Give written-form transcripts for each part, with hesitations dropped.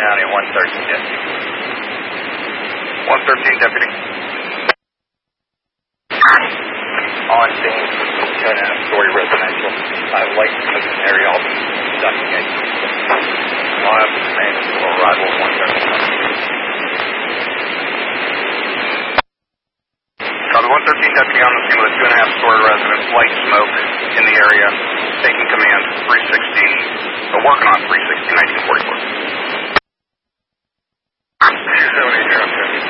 County 113 deputy. 113 deputy. On scene, 2.5-story residential. Light smoking area, all ducking it. I'll have the command for arrival of 113. Copy, 113 deputy on the scene with a 2.5-story residence, light smoke in the area, taking command, 316, working on 316, 1944. 278, you're up there.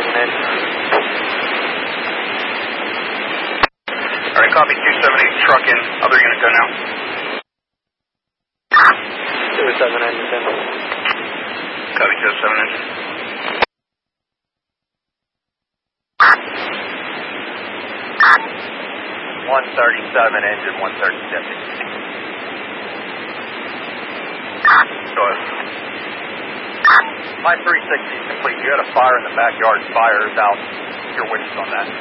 278. Alright, copy, 278, truck in, other unit go now. 207 engine 10. Copy, 207 engine. 137 engine, 130 deputy. Go ahead. My 360 is complete. You had a fire in the backyard. Fire is out. Your wishes on that.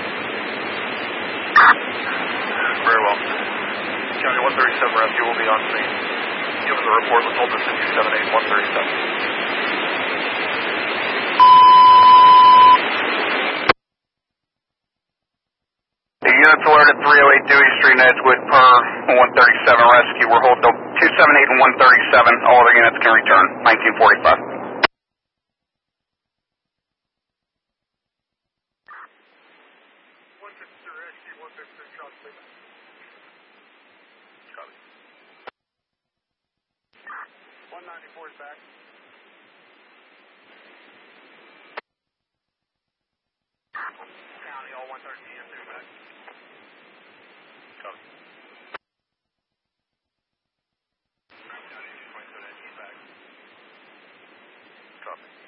Very well. County 137 rescue will be on scene. Given the report, let's hold this at 278, 137. The unit's alerted 308 Dewey Street in Edgewood per 137 rescue. We're holding 278 and 137. All other units can return. 1945. Copy. 194 is back. County, all 113 is back. Copy. County, 27 is back. Copy.